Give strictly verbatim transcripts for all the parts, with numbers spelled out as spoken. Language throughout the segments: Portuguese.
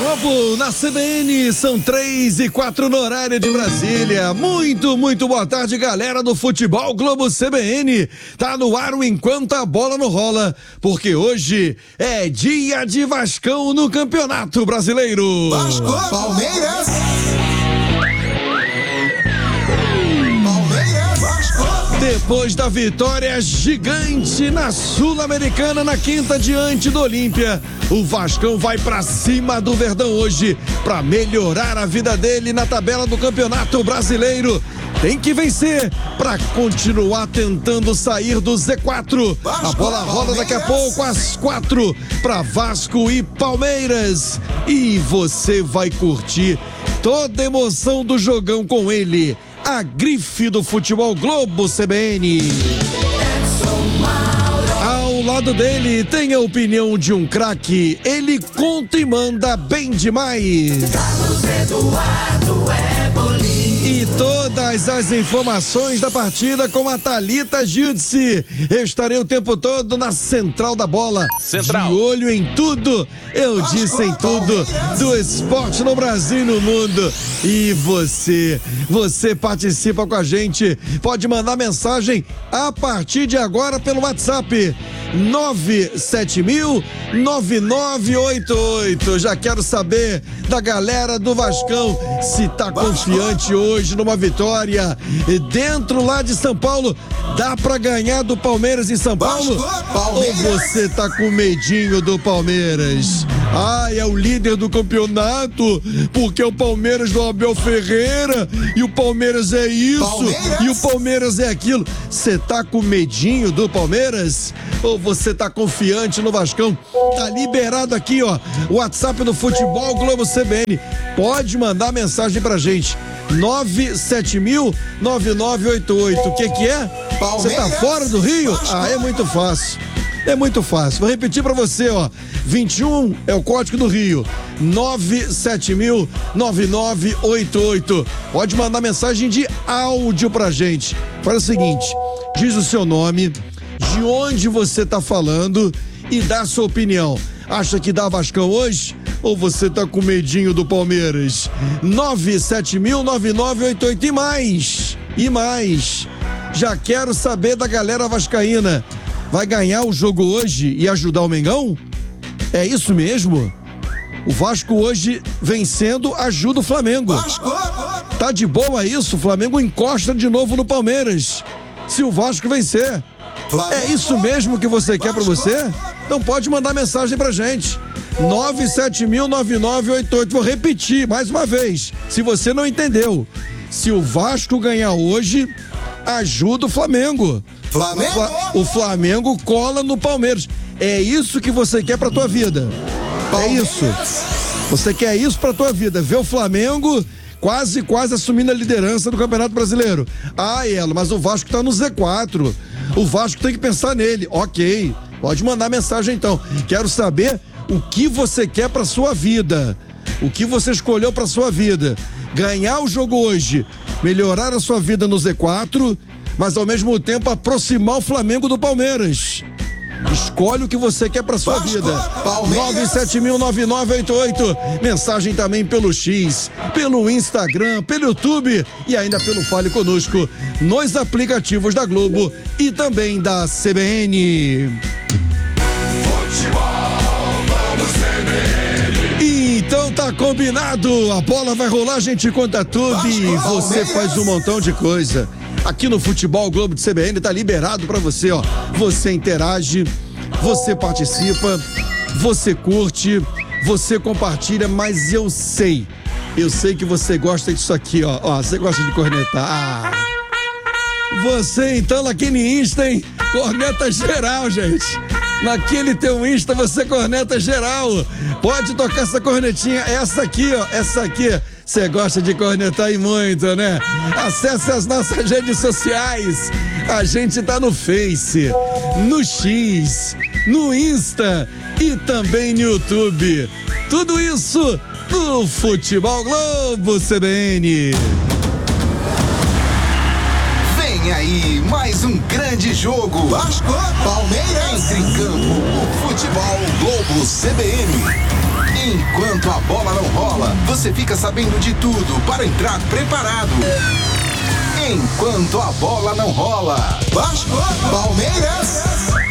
Globo na C B N, são três e quatro no horário de Brasília. Muito, muito boa tarde, galera do Futebol Globo C B N. Tá no ar o Enquanto a Bola Não Rola, porque hoje é dia de Vascão no Campeonato Brasileiro. Vasco, Palmeiras. Depois da vitória gigante na Sul-Americana na quinta diante do Olímpia, o Vascão vai pra cima do Verdão hoje pra melhorar a vida dele na tabela do Campeonato Brasileiro. Tem que vencer pra continuar tentando sair do Z quatro. A bola rola daqui a pouco às quatro pra Vasco e Palmeiras. E você vai curtir toda a emoção do jogão com ele, a grife do Futebol Globo C B N. Ao lado dele tem a opinião de um craque, ele conta e manda bem demais. Carlos Eduardo Eboli. E todas as informações da partida com a Thalita Giudice. Eu estarei o tempo todo na Central da Bola. Central. De olho em tudo, eu disse em tudo, do esporte no Brasil e no mundo. E você, você participa com a gente. Pode mandar mensagem a partir de agora pelo WhatsApp. nove sete mil, nove nove oito oito. Já quero saber da galera do Vascão se tá confiante hoje numa vitória dentro lá de São Paulo. Dá pra ganhar do Palmeiras em São Paulo? Ou você tá com medinho do Palmeiras? Ah, é o líder do campeonato, porque o Palmeiras do Abel Ferreira, e o Palmeiras é isso, Palmeiras. E o Palmeiras é aquilo. Você tá com medinho do Palmeiras? Ou você tá confiante no Vascão? Tá liberado aqui, ó, o WhatsApp do Futebol Globo C B N. Pode mandar mensagem pra gente. nove sete mil, nove nove oito oito. O que que é? Você tá fora do Rio? Ah, é muito fácil. É muito fácil. Vou repetir pra você, ó. vinte e um é o código do Rio. nove sete mil, nove nove oito oito. Pode mandar mensagem de áudio pra gente. Faz o seguinte, diz o seu nome, de onde você tá falando e dá a sua opinião. Acha que dá Vascão hoje? Ou você tá com medinho do Palmeiras? nove sete mil, nove nove oito oito. E mais, e mais. Já quero saber da galera vascaína. Vai ganhar o jogo hoje e ajudar o Mengão? É isso mesmo? O Vasco hoje vencendo ajuda o Flamengo. Tá de boa isso? O Flamengo encosta de novo no Palmeiras se o Vasco vencer. É isso mesmo que você quer pra você? Então pode mandar mensagem pra gente. nove sete mil, nove nove oito oito. Vou repetir mais uma vez, se você não entendeu. Se o Vasco ganhar hoje, ajuda o Flamengo. Flamengo? O Flamengo cola no Palmeiras. É isso que você quer pra tua vida. Palmeiras. É isso. Você quer isso pra tua vida. Ver o Flamengo quase, quase assumindo a liderança do Campeonato Brasileiro. Ah, Elo, mas o Vasco tá no Z quatro. O Vasco tem que pensar nele. Ok, pode mandar mensagem então. Quero saber o que você quer pra sua vida. O que você escolheu pra sua vida. Ganhar o jogo hoje, melhorar a sua vida no Z quatro, mas ao mesmo tempo aproximar o Flamengo do Palmeiras. Escolhe o que você quer pra sua Vasco, vida. nove sete mil, nove nove oito oito. Mensagem também pelo X, pelo Instagram, pelo YouTube e ainda pelo Fale Conosco nos aplicativos da Globo e também da C B N. Então tá combinado, a bola vai rolar, a gente conta tudo e você faz um montão de coisa. Aqui no Futebol Globo de C B N tá liberado pra você, ó. Você interage, você participa, você curte, você compartilha, mas eu sei, eu sei que você gosta disso aqui, ó. Ó, você gosta de cornetar. Ah. Você então naquele Insta, hein? Corneta geral, gente. Naquele teu Insta você corneta geral. Pode tocar essa cornetinha, essa aqui, ó, essa aqui. Você gosta de cornetar e muito, né? Acesse as nossas redes sociais. A gente tá no Face, no X, no Insta e também no YouTube. Tudo isso no Futebol Globo C B N. Vem aí mais um grande jogo. Vasco, Palmeiras. Entre em campo, o Futebol Globo C B N. Enquanto a bola não rola, você fica sabendo de tudo para entrar preparado. Enquanto a bola não rola, Vasco, Palmeiras.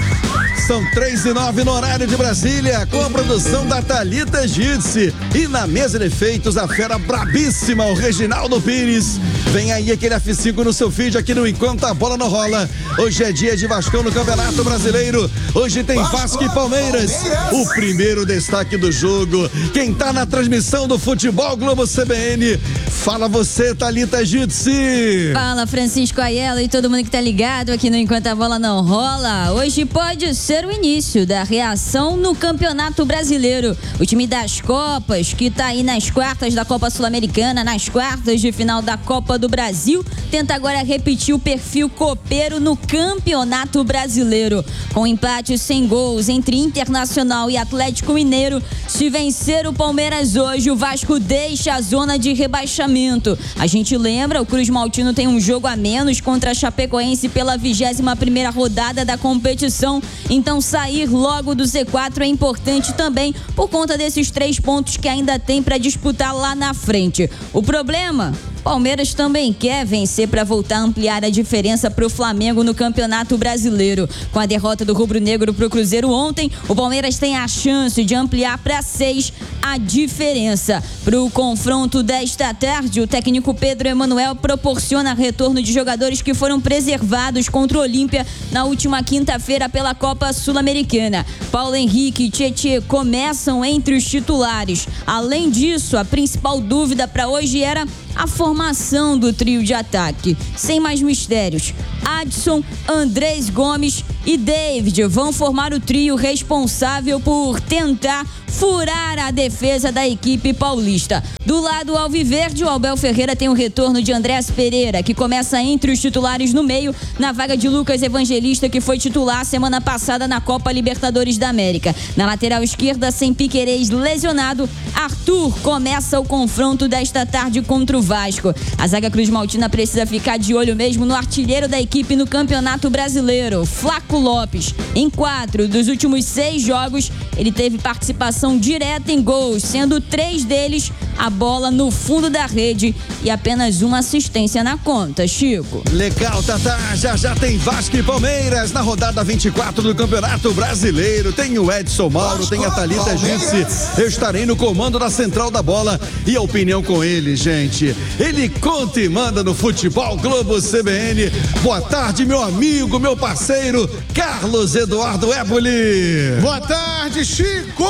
São três e nove no horário de Brasília, com a produção da Thalita Gitze. E na mesa de efeitos, a fera brabíssima, o Reginaldo Pires. Vem aí aquele F cinco no seu feed aqui no Enquanto a Bola Não Rola. Hoje é dia de Vascão no Campeonato Brasileiro. Hoje tem Vasco, Vasco e Palmeiras. Palmeiras. O primeiro destaque do jogo. Quem tá na transmissão do Futebol Globo C B N. Fala você, Thalita Gitze. Fala, Francisco Aiello e todo mundo que tá ligado aqui no Enquanto a Bola Não Rola. Hoje pode ser o início da reação no Campeonato Brasileiro. O time das Copas, que tá aí nas quartas da Copa Sul-Americana, nas quartas de final da Copa do Brasil, tenta agora repetir o perfil copeiro no Campeonato Brasileiro. Com empates sem gols entre Internacional e Atlético Mineiro, se vencer o Palmeiras hoje, o Vasco deixa a zona de rebaixamento. A gente lembra, o Cruz Maltino tem um jogo a menos contra a Chapecoense pela vigésima primeira rodada da competição. Então sair logo do Z quatro é importante também por conta desses três pontos que ainda tem para disputar lá na frente. O problema? Palmeiras também quer vencer para voltar a ampliar a diferença para o Flamengo no Campeonato Brasileiro. Com a derrota do rubro-negro para o Cruzeiro ontem, o Palmeiras tem a chance de ampliar para seis a diferença. Para o confronto desta tarde, o técnico Pedro Emanuel proporciona retorno de jogadores que foram preservados contra o Olímpia na última quinta-feira pela Copa Sul-Americana. Paulo Henrique e Tietê começam entre os titulares. Além disso, a principal dúvida para hoje era a formação do trio de ataque. Sem mais mistérios, Adson, Andrés Gomes e David vão formar o trio responsável por tentar furar a defesa da equipe paulista. Do lado alviverde, o Abel Ferreira tem o retorno de Andrés Pereira, que começa entre os titulares no meio, na vaga de Lucas Evangelista, que foi titular semana passada na Copa Libertadores da América. Na lateral esquerda, sem Piquerez lesionado, Arthur começa o confronto desta tarde contra o Vasco. A zaga Cruz Maltina precisa ficar de olho mesmo no artilheiro da equipe no Campeonato Brasileiro, Flaco Lopes. Em quatro dos últimos seis jogos, ele teve participação direta em gols, sendo três deles a bola no fundo da rede e apenas uma assistência na conta, Chico. Legal, Tatá, já já tem Vasco e Palmeiras na rodada vinte e quatro do Campeonato Brasileiro. Tem o Edson Mauro, tem a Thalita Gitze. Eu estarei no comando da central da bola e a opinião com ele, gente. Ele conta e manda no Futebol Globo C B N. Boa tarde, meu amigo, meu parceiro, Carlos Eduardo Éboli. Boa tarde, Chico.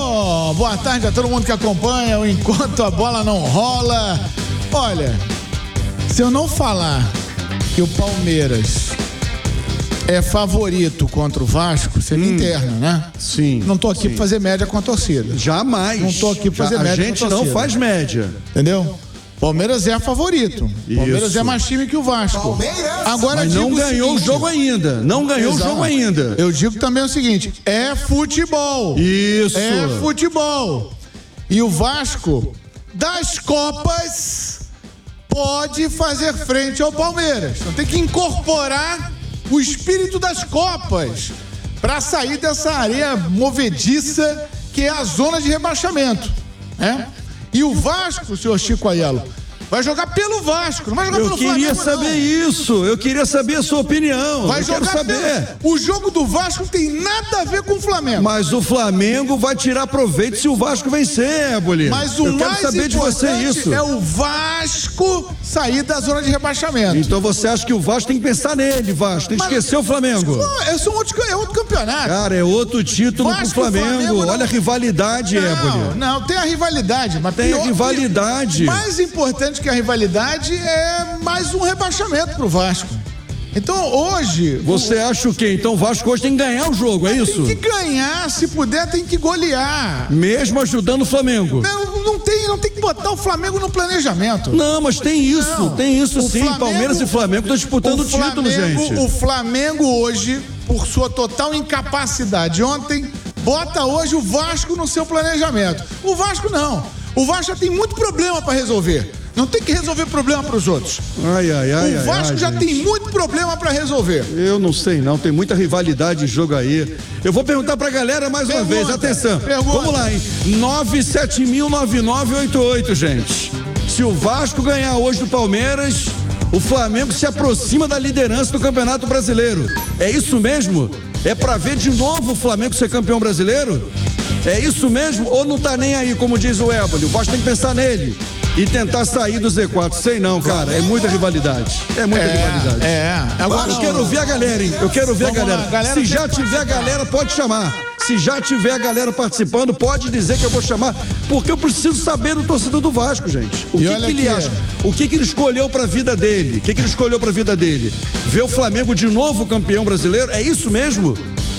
Boa tarde a todo mundo que acompanha o Enquanto a Bola Não Rola. Olha, se eu não falar que o Palmeiras é favorito contra o Vasco, seria hum, interno, né? Sim. Não tô aqui sim. pra fazer média com a torcida. Jamais. Não tô aqui pra fazer Já, média a gente com a torcida. não faz média. Entendeu? Palmeiras é favorito. Isso. Palmeiras é mais time que o Vasco. Palmeiras. Agora Mas não digo ganhou o, seguinte, o jogo ainda. Não ganhou Exato. o jogo ainda. Eu digo também o seguinte: é futebol. Isso. É futebol. E o Vasco das Copas pode fazer frente ao Palmeiras. Então tem que incorporar o espírito das Copas para sair dessa areia movediça que é a zona de rebaixamento, né? E o Vasco, senhor Chico Aiello, vai jogar pelo Vasco, não vai jogar eu pelo Flamengo. Eu queria saber não. isso, eu queria saber a sua opinião. Vai eu jogar quero saber. Pelo... O jogo do Vasco tem nada a ver com o Flamengo. Mas o Flamengo vai tirar proveito se o Vasco vencer, Éboli. Mas o eu quero mais saber de você isso. É o Vasco sair da zona de rebaixamento. Então você acha que o Vasco tem que pensar nele, Vasco, tem que Mas, esquecer o Flamengo. Não, é, só outro, é outro campeonato. Cara, é outro título Vasco pro Flamengo. Flamengo não... Olha a rivalidade, não, Éboli. Não, tem a rivalidade. Mas tem a rivalidade. Mais importante que a rivalidade é mais um rebaixamento pro Vasco. Então hoje... Você o... acha o quê? Então o Vasco hoje tem que ganhar o jogo, é isso? Tem que ganhar, se puder tem que golear. Mesmo ajudando o Flamengo? Não, não tem, não tem que botar o Flamengo no planejamento. Não, mas tem isso, não, tem isso sim. Flamengo, Palmeiras e Flamengo estão disputando o título, gente. O Flamengo hoje, por sua total incapacidade ontem, bota hoje o Vasco no seu planejamento. O Vasco não. O Vasco já tem muito problema para resolver. Não tem que resolver problema pros outros. Ai, ai, ai. O Vasco ai, já gente. tem muito problema pra resolver. Eu não sei não, tem muita rivalidade em jogo aí. Eu vou perguntar pra galera mais uma Pergunta, vez, atenção. pergunta. Vamos lá, hein? nove sete mil nove nove oito oito, gente. Se o Vasco ganhar hoje do Palmeiras, o Flamengo se aproxima da liderança do Campeonato Brasileiro. É isso mesmo? É pra ver de novo o Flamengo ser campeão brasileiro? É isso mesmo? Ou não tá nem aí, como diz o Éboli? O Vasco tem que pensar nele e tentar sair do Z quatro. Sei não, cara. É muita rivalidade. É muita É, rivalidade. é. Agora, eu quero ver a galera, hein? Eu quero ver a Vamos lá, galera. galera Se já tem- tiver a galera, pode chamar. Se já tiver a galera participando, pode dizer que eu vou chamar, porque eu preciso saber do torcedor do Vasco, gente. O E que, olha que ele aqui. acha? O que, que ele escolheu pra vida dele? O que, que ele escolheu pra vida dele? Ver o Flamengo de novo campeão brasileiro? É isso mesmo?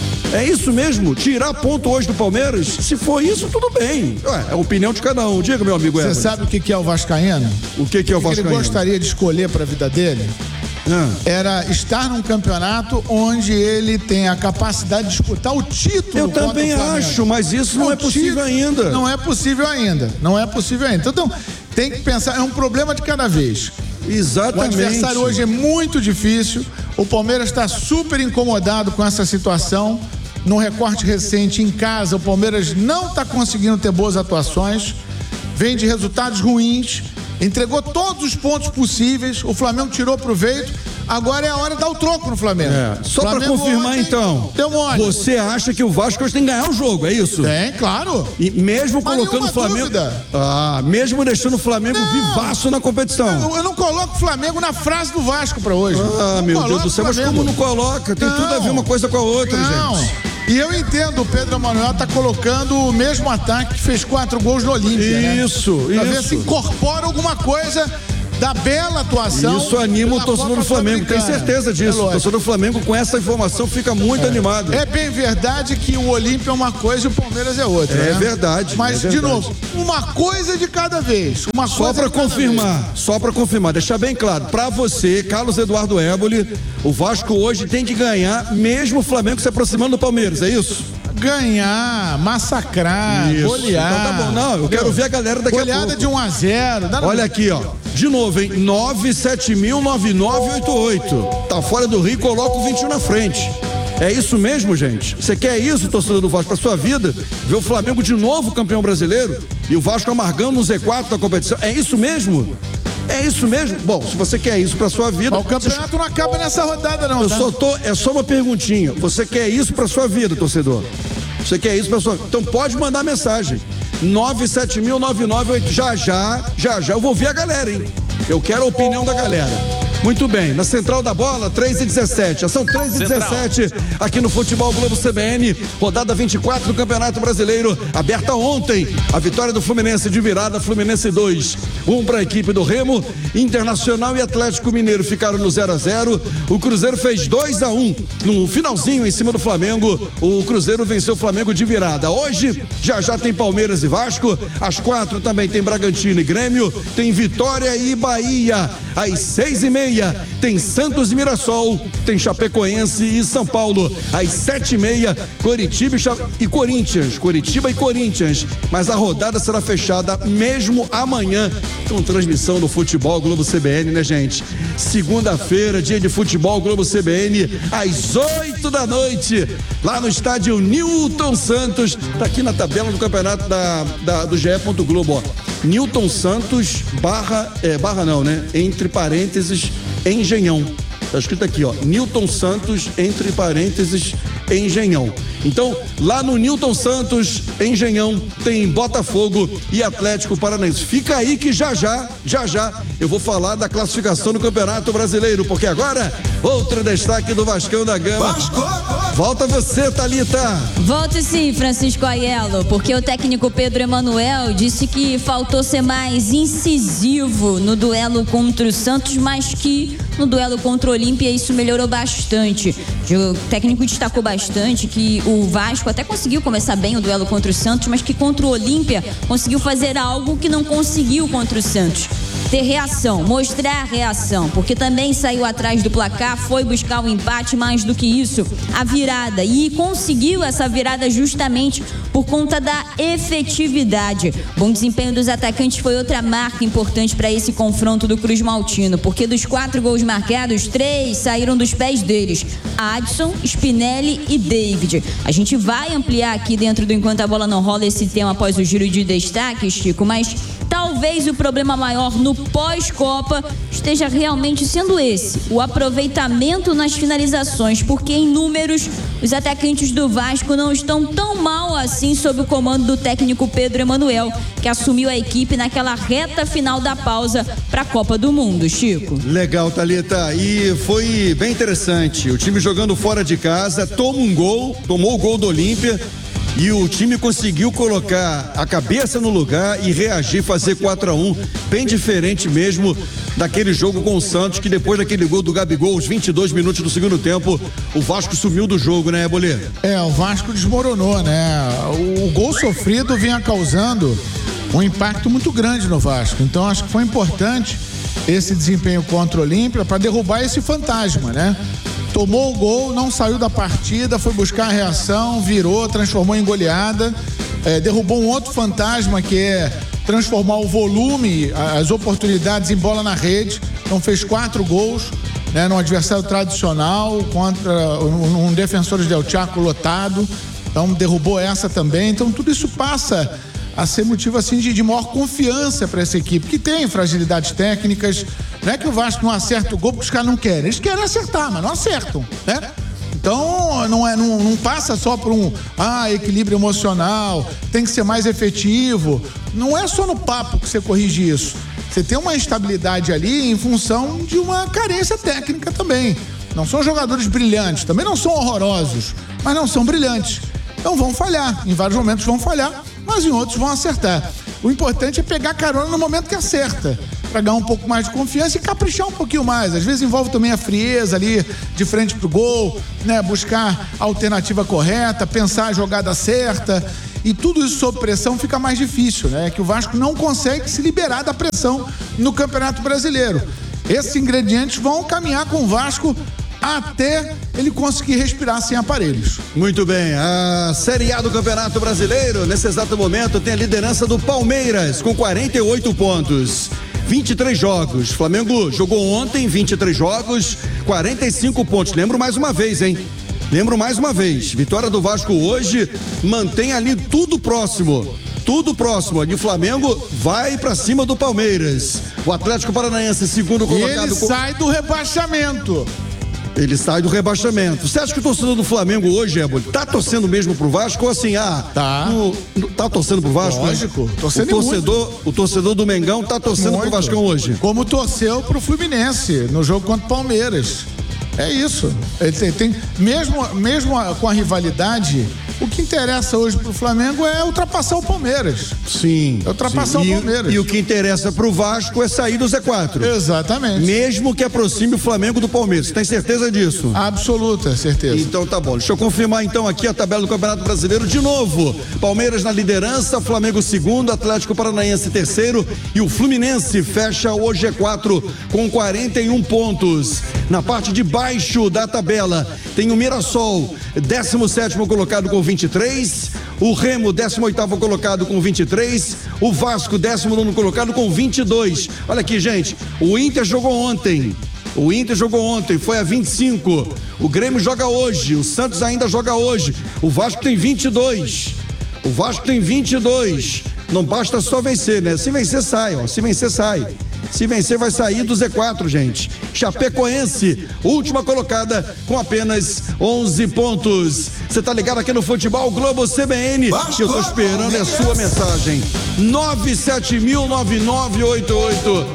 É isso mesmo? Tirar ponto hoje do Palmeiras? Se for isso, tudo bem. Ué, é a opinião de cada um. Diga, meu amigo você Éboli. sabe o que que é o vascaíno? O que, que é o O que ele Vascaíno? gostaria de escolher pra vida dele Ah. era estar num campeonato onde ele tem a capacidade de disputar o título. Eu contra também o Flamengo. acho, mas isso não O é possível título- ainda. Não é possível ainda. Não é possível ainda. Então, tem que pensar, é um problema de cada vez. O Exatamente. adversário hoje é muito difícil. O Palmeiras está super incomodado com essa situação. No recorte recente em casa, o Palmeiras não está conseguindo ter boas atuações. Vem de resultados ruins. Entregou todos os pontos possíveis. O Flamengo tirou proveito. Agora é a hora de dar o troco no Flamengo. É, só pra Flamengo confirmar ontem então, deu mole. você acha que o Vasco hoje tem que ganhar o jogo, é isso? Tem, claro. E mesmo Mas colocando nenhuma o Flamengo... dúvida. Ah, mesmo deixando o Flamengo Não. vivaço na competição. Eu, eu não coloco o Flamengo na frase do Vasco pra hoje. Ah, Não meu Deus coloco do céu, o mas Flamengo. como não coloca? Tem Não. tudo a ver uma coisa com a outra, Não. gente. E eu entendo, o Pedro Emanuel tá colocando o mesmo ataque que fez quatro gols no Olímpia, né? Isso, Pra ver isso. se incorpora alguma coisa da bela atuação. Isso anima o pela torcedor Copa do Flamengo, tenho Sul-Americana. certeza É disso. O lógico. torcedor do Flamengo com essa informação fica muito animado. É bem verdade que o Olímpia é uma coisa e o Palmeiras é outra. É né? verdade, Mas, é de verdade. novo, uma coisa de cada vez. Uma Só coisa pra de cada confirmar, só pra confirmar, deixar bem claro, pra você, Carlos Eduardo Éboli, o Vasco hoje tem que ganhar, mesmo o Flamengo se aproximando do Palmeiras, é isso? vez. Ganhar, massacrar, Isso. golear. Então tá bom, não, eu quero ver a galera daqui a Goleada pouco. de um a zero. Dá no- Olha aqui, ó. De novo, hein? nove sete mil nove nove oito oito. Tá fora do Rio, coloca o vinte e um na frente. É isso mesmo, gente? Você quer isso, torcedor do Vasco, pra sua vida? Ver o Flamengo de novo campeão brasileiro e o Vasco amargando no Z quatro da competição? É isso mesmo? É isso mesmo? Bom, se você quer isso pra sua vida... Mas o campeonato não acaba nessa rodada, não. Eu tá? só tô, é só uma perguntinha. Você quer isso pra sua vida, torcedor? Você quer isso pra sua vida? Então pode mandar mensagem. nove sete mil nove nove oito. Já, já, já, já. Eu vou ver a galera, hein? Eu quero a opinião da galera. Muito bem, na Central da Bola, três e dezessete. Já são três e dezessete aqui no Futebol Globo C B N. Rodada vinte e quatro do Campeonato Brasileiro, aberta ontem. A vitória do Fluminense de virada, Fluminense dois. Um para a equipe do Remo. Internacional e Atlético Mineiro ficaram no zero a zero. O Cruzeiro fez dois a um. No finalzinho, em cima do Flamengo, o Cruzeiro venceu o Flamengo de virada. Hoje, já já tem Palmeiras e Vasco. Às quatro também tem Bragantino e Grêmio. Tem Vitória e Bahia. Às seis e meia tem Santos e Mirassol. Tem Chapecoense e São Paulo. Às sete e meia, Coritiba e, Cha- e Corinthians. Coritiba e Corinthians. Mas a rodada será fechada mesmo amanhã com transmissão do Futebol Globo C B N, né, gente? Segunda-feira, dia de Futebol Globo C B N, às oito da noite, lá no estádio Newton Santos. Tá aqui na tabela do campeonato da, da- do G E. Globo, ó. Newton Santos, barra, é, barra não, né? Entre parênteses, Engenhão. Tá escrito aqui, ó. Newton Santos, entre parênteses, Engenhão. Então, lá no Newton Santos, Engenhão, tem Botafogo e Atlético Paranaense. Fica aí que já já, já já, eu vou falar da classificação do Campeonato Brasileiro, porque agora, outro destaque do Vascão da Gama. Volta você, Thalita. Volto sim, Francisco Aiello, porque o técnico Pedro Emanuel disse que faltou ser mais incisivo no duelo contra o Santos, mas que no duelo contra o Olímpia isso melhorou bastante. O técnico destacou bastante que o Vasco até conseguiu começar bem o duelo contra o Santos, mas que contra o Olímpia conseguiu fazer algo que não conseguiu contra o Santos. ter reação, mostrar reação, porque também saiu atrás do placar, foi buscar o empate, mais do que isso, a virada, e conseguiu essa virada justamente por conta da efetividade. Bom desempenho dos atacantes foi outra marca importante para esse confronto do Cruz Maltino, porque dos quatro gols marcados, três saíram dos pés deles: Adson, Spinelli e David. A gente vai ampliar aqui dentro do Enquanto a Bola Não Rola esse tema após o giro de destaques, Chico, mas talvez o problema maior no pós-Copa esteja realmente sendo esse, o aproveitamento nas finalizações, porque em números os atacantes do Vasco não estão tão mal assim sob o comando do técnico Pedro Emanuel, que assumiu a equipe naquela reta final da pausa para a Copa do Mundo, Chico. Legal, Thalita, e foi bem interessante, o time jogando fora de casa, toma um gol, tomou o gol do Olímpia, e o time conseguiu colocar a cabeça no lugar e reagir, fazer quatro a um, bem diferente mesmo daquele jogo com o Santos, que depois daquele gol do Gabigol, aos vinte e dois minutos do segundo tempo, o Vasco sumiu do jogo, né, Bolê? É, o Vasco desmoronou, né? O, o gol sofrido vinha causando um impacto muito grande no Vasco, então acho que foi importante esse desempenho contra o Olímpia para derrubar esse fantasma, né? Tomou o gol, não saiu da partida, foi buscar a reação, virou, transformou em goleada, é, derrubou um outro fantasma que é transformar o volume, as oportunidades em bola na rede. Então fez quatro gols, né, num adversário tradicional contra um, um Defensores del Chaco lotado. Então derrubou essa também. Então tudo isso passa a ser motivo assim de, de maior confiança para essa equipe, que tem fragilidades técnicas. Não é que o Vasco não acerta o gol porque os caras não querem. Eles querem acertar, mas não acertam, né? Então, não, é, não, não passa só por um ah, equilíbrio emocional, tem que ser mais efetivo. Não é só no papo que você corrige isso. Você tem uma instabilidade ali em função de uma carência técnica também. Não são jogadores brilhantes, também não são horrorosos, mas não são brilhantes. Então vão falhar, em vários momentos vão falhar, mas em outros vão acertar. O importante é pegar carona no momento que acerta, para ganhar um pouco mais de confiança e caprichar um pouquinho mais. Às vezes envolve também a frieza ali de frente pro gol, né? Buscar a alternativa correta, pensar a jogada certa, e tudo isso sob pressão fica mais difícil, né? Que o Vasco não consegue se liberar da pressão no Campeonato Brasileiro. Esses ingredientes vão caminhar com o Vasco até ele conseguir respirar sem aparelhos. Muito bem, a Série A do Campeonato Brasileiro, nesse exato momento, tem a liderança do Palmeiras, com quarenta e oito pontos. vinte e três jogos. Flamengo jogou ontem, vinte e três jogos, quarenta e cinco pontos. Lembro mais uma vez, hein? Lembro mais uma vez. Vitória do Vasco hoje mantém ali tudo próximo. Tudo próximo. Ali o Flamengo vai pra cima do Palmeiras. O Atlético Paranaense, segundo colocado. Ele com... sai do rebaixamento. Ele sai do rebaixamento. Você acha que o torcedor do Flamengo hoje, Éboli, tá torcendo mesmo pro Vasco ou assim, ah, tá, no, no, tá torcendo pro Vasco? Lógico, né? torcendo o torcedor, muito. O torcedor do Mengão tá torcendo muito. Pro Vascão hoje. Como torceu pro Fluminense no jogo contra o Palmeiras. É isso. Ele tem, tem mesmo, mesmo com a rivalidade, o que interessa hoje pro Flamengo é ultrapassar o Palmeiras. Sim. É ultrapassar sim. o Palmeiras. E, e o que interessa pro Vasco é sair do Z quatro. Exatamente. Mesmo que aproxime o Flamengo do Palmeiras. Você tem certeza disso? Absoluta certeza. Então tá bom. Deixa eu confirmar então aqui a tabela do Campeonato Brasileiro de novo. Palmeiras na liderança, Flamengo segundo, Atlético Paranaense terceiro e o Fluminense fecha o G quatro com quarenta e um pontos. Na parte de baixo da tabela tem o Mirassol, décimo sétimo colocado com vinte e três, o Remo, décimo oitavo colocado com vinte e três, o Vasco, décimo nono colocado com vinte e dois. Olha aqui, gente, o Inter jogou ontem, o Inter jogou ontem, foi a vinte e cinco, o Grêmio joga hoje, o Santos ainda joga hoje, o Vasco tem vinte e dois, o Vasco tem vinte e dois, não basta só vencer, né? Se vencer sai, ó, se vencer sai. Se vencer vai sair do Z quatro, gente. Chapecoense, última colocada com apenas onze pontos. Você tá ligado aqui no Futebol Globo C B N? Que eu tô esperando a sua mensagem. nove sete mil nove nove oito oito.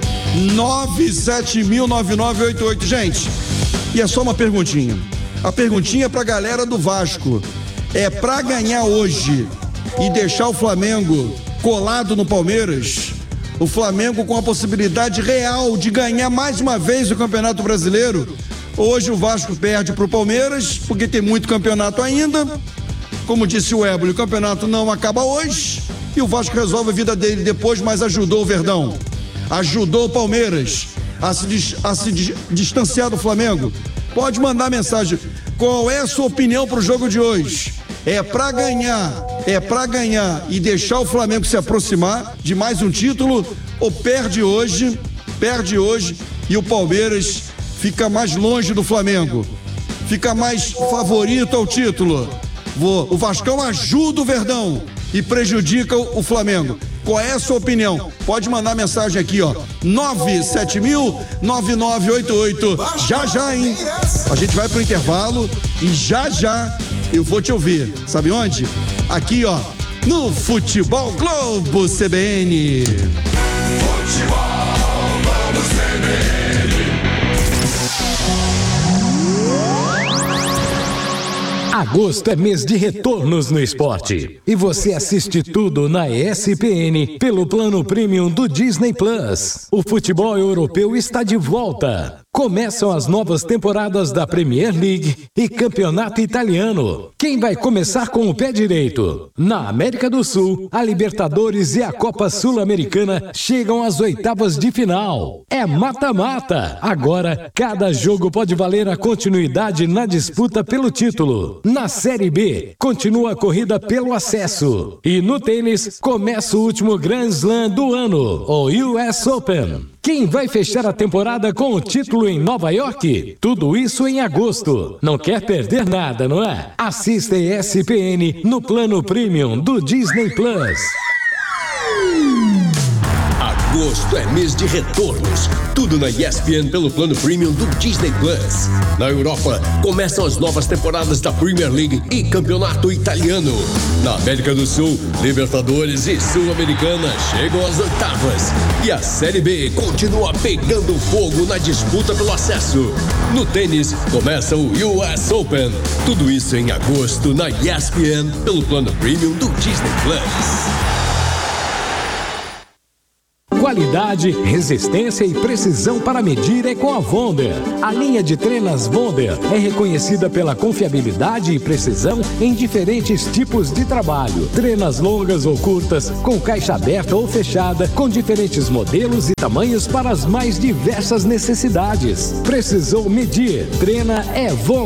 nove sete mil nove nove oito oito. Gente, e é só uma perguntinha. A perguntinha pra galera do Vasco. É pra ganhar hoje e deixar o Flamengo colado no Palmeiras? O Flamengo com a possibilidade real de ganhar mais uma vez o Campeonato Brasileiro. Hoje o Vasco perde para o Palmeiras, porque tem muito campeonato ainda. Como disse o Éboli, o campeonato não acaba hoje e o Vasco resolve a vida dele depois, mas ajudou o Verdão. ajudou o Palmeiras a se, dis, a se dis, distanciar do Flamengo? Pode mandar mensagem. Qual é a sua opinião pro jogo de hoje? É pra ganhar, é pra ganhar e deixar o Flamengo se aproximar de mais um título ou perde hoje, perde hoje e o Palmeiras fica mais longe do Flamengo, fica mais favorito ao título? O Vascão ajuda o Verdão e prejudica o Flamengo. Qual é a sua opinião? Pode mandar mensagem aqui, ó, nove sete mil, nove nove oito oito. Já já, hein? A gente vai pro intervalo e já já eu vou te ouvir. Sabe onde? Aqui, ó, no Futebol Globo C B N. Futebol Globo C B N. Agosto é mês de retornos no esporte. E você assiste tudo na E S P N pelo plano premium do Disney Plus. O futebol europeu está de volta. Começam as novas temporadas da Premier League e Campeonato Italiano. Quem vai começar com o pé direito? Na América do Sul, a Libertadores e a Copa Sul-Americana chegam às oitavas de final. É mata-mata. Agora, cada jogo pode valer a continuidade na disputa pelo título. Na Série B, continua a corrida pelo acesso. E no tênis, começa o último Grand Slam do ano, o U S Open. Quem vai fechar a temporada com o título em Nova York? Tudo isso em agosto. Não quer perder nada, não é? Assista E S P N no plano premium do Disney Plus. Agosto é mês de retornos. Tudo na E S P N pelo plano premium do Disney Plus. Na Europa, começam as novas temporadas da Premier League e Campeonato Italiano. Na América do Sul, Libertadores e Sul-Americana chegam às oitavas. E a Série B continua pegando fogo na disputa pelo acesso. No tênis, começa o U S Open. Tudo isso em agosto na E S P N pelo plano premium do Disney Plus. Qualidade, resistência e precisão para medir é com a Wonder. A linha de trenas Wonder é reconhecida pela confiabilidade e precisão em diferentes tipos de trabalho. Trenas longas ou curtas, com caixa aberta ou fechada, com diferentes modelos e tamanhos para as mais diversas necessidades. Precisou medir? Treina é Wonder.